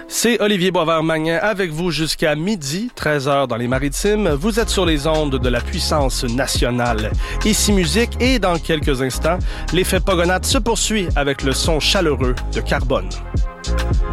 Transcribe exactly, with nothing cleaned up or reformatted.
C'est Olivier Boisvert-Magnin avec vous jusqu'à midi, treize heures dans les Maritimes. Vous êtes sur les ondes de la puissance nationale. Ici musique et dans quelques instants, l'effet Pogonade se poursuit avec le son chaleureux de Carbone.